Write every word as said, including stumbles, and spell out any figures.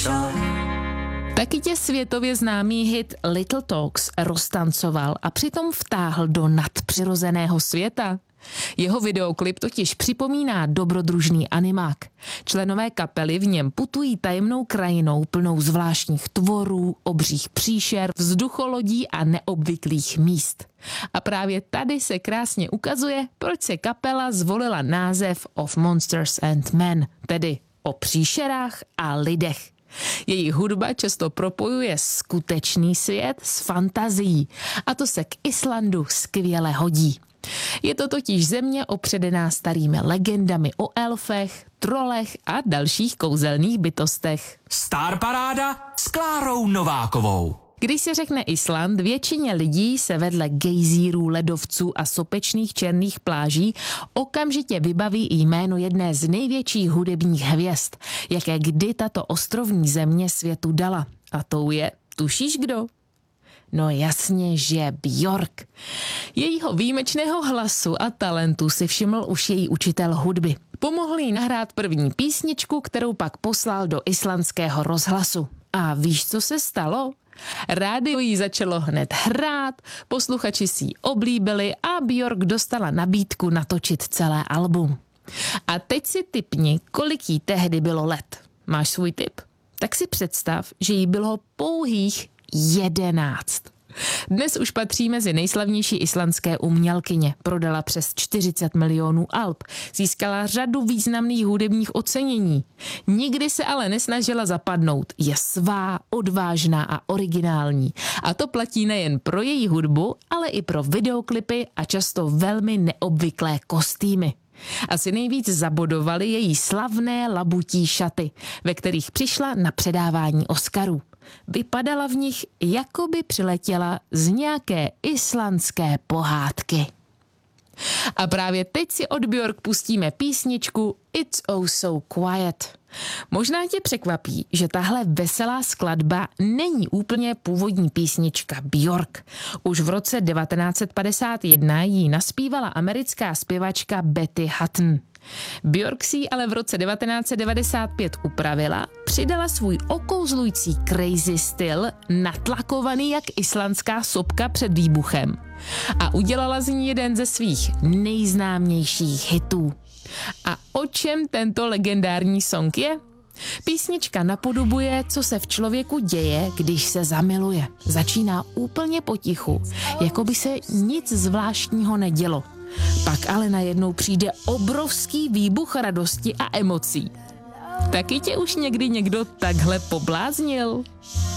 Taky tě světově známý hit Little Talks roztancoval a přitom vtáhl do nadpřirozeného světa. Jeho videoklip totiž připomíná dobrodružný animák. Členové kapely v něm putují tajemnou krajinou plnou zvláštních tvorů, obřích příšer, vzducholodí a neobvyklých míst. A právě tady se krásně ukazuje, proč se kapela zvolila název Of Monsters and Men, tedy o příšerách a lidech. Jejich hudba často propojuje skutečný svět s fantazií a to se k Islandu skvěle hodí. Je to totiž země opředená starými legendami o elfech, trolech a dalších kouzelných bytostech. Star Paráda s Klárou Novákovou. Když se řekne Island, většině lidí se vedle gejzírů, ledovců a sopečných černých pláží okamžitě vybaví jméno jedné z největších hudebních hvězd, jaké kdy tato ostrovní země světu dala. A tou je, tušíš kdo? No jasně, že Björk. Jejího výjimečného hlasu a talentu si všiml už její učitel hudby. Pomohl jí nahrát první písničku, kterou pak poslal do islandského rozhlasu. A víš, co se stalo? Rádio jí začalo hned hrát, posluchači si ji oblíbili a Björk dostala nabídku natočit celé album. A teď si tipni, kolik jí tehdy bylo let. Máš svůj tip? Tak si představ, že jí bylo pouhých jedenáct. Dnes už patří mezi nejslavnější islandské umělkyně. Prodala přes čtyřicet milionů alb. Získala řadu významných hudebních ocenění. Nikdy se ale nesnažila zapadnout. Je svá, odvážná a originální. A to platí nejen pro její hudbu, ale i pro videoklipy a často velmi neobvyklé kostýmy. Asi nejvíc zabodovaly její slavné labutí šaty, ve kterých přišla na předávání Oscarů. Vypadala v nich, jako by přiletěla z nějaké islandské pohádky. A právě teď si od Björk pustíme písničku It's Oh So Quiet. Možná tě překvapí, že tahle veselá skladba není úplně původní písnička Björk. Už v roce devatenáct set padesát jedna ji naspívala americká zpěvačka Betty Hutton. Björk si ji ale v roce devatenáct set devadesát pět upravila, přidala svůj okouzlující crazy styl, natlakovaný jak islandská sopka před výbuchem, a udělala z ní jeden ze svých nejznámějších hitů. A o čem tento legendární song je? Písnička napodobuje, co se v člověku děje, když se zamiluje. Začíná úplně potichu, jako by se nic zvláštního nedělo. Pak ale najednou přijde obrovský výbuch radosti a emocí. Taky tě už někdy někdo takhle pobláznil?